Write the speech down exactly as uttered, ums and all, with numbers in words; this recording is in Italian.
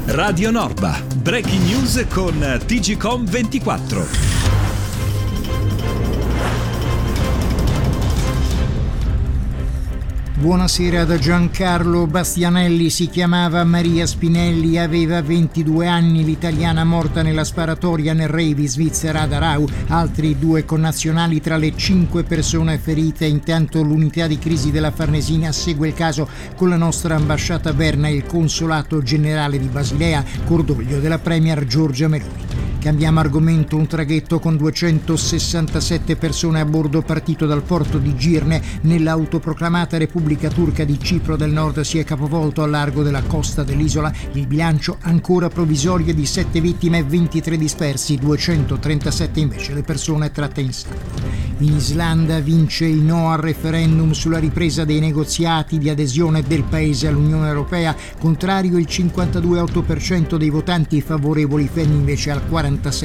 Radio Norba, breaking news con T G C O M ventiquattro. Buonasera da Giancarlo Bastianelli. Si chiamava Maria Spinelli, aveva ventidue anni, l'italiana morta nella sparatoria nel rave Svizzera ad Aarau. Altri due connazionali tra le cinque persone ferite. Intanto l'unità di crisi della Farnesina segue il caso con la nostra ambasciata a Berna e il consolato generale di Basilea, cordoglio della premier Giorgia Meloni. Cambiamo argomento. Un traghetto con duecentosessantasette persone a bordo partito dal porto di Girne nell'autoproclamata Repubblica Turca di Cipro del Nord si è capovolto al largo della costa dell'isola. Il bilancio ancora provvisorio di sette vittime e ventitré dispersi, duecentotrentasette invece le persone tratte in salvo. In Islanda vince il no al referendum sulla ripresa dei negoziati di adesione del paese all'Unione Europea, contrario il cinquantadue virgola otto per cento dei votanti, favorevoli fermi invece al quarantasei